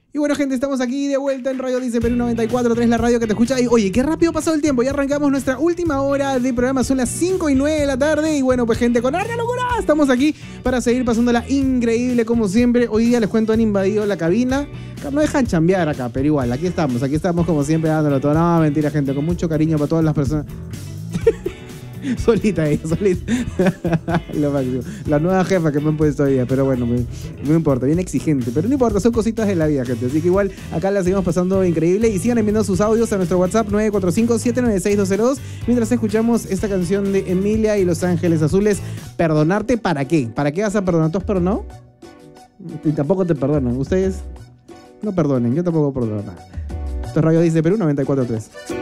Y bueno, gente, estamos aquí de vuelta en Radio Dice Perú 94.3, la radio que te escucha. Y oye, qué rápido ha pasado el tiempo. Ya arrancamos nuestra última hora de programa. Son las 5:09 de la tarde. Y bueno, pues gente, con harta locura estamos aquí para seguir pasándola increíble como siempre. Hoy día les cuento, han invadido la cabina. No dejan chambear acá, pero igual, aquí estamos como siempre dándolo todo. No, mentira, gente, con mucho cariño para todas las personas. Solita ella, solita. Lo máximo. La nueva jefa que me han puesto hoy día, pero bueno, no importa, bien exigente, pero no importa, son cositas de la vida, gente. Así que igual acá la seguimos pasando increíble y sigan enviando sus audios a nuestro WhatsApp 945-796-202 mientras escuchamos esta canción de Emilia y Los Ángeles Azules. ¿Perdonarte para qué? ¿Para qué vas a perdonar? ¿Tú has perdonado? Y tampoco te perdonan. Ustedes no perdonen, yo tampoco perdono nada. Esto es Radio Dice Perú 94.3.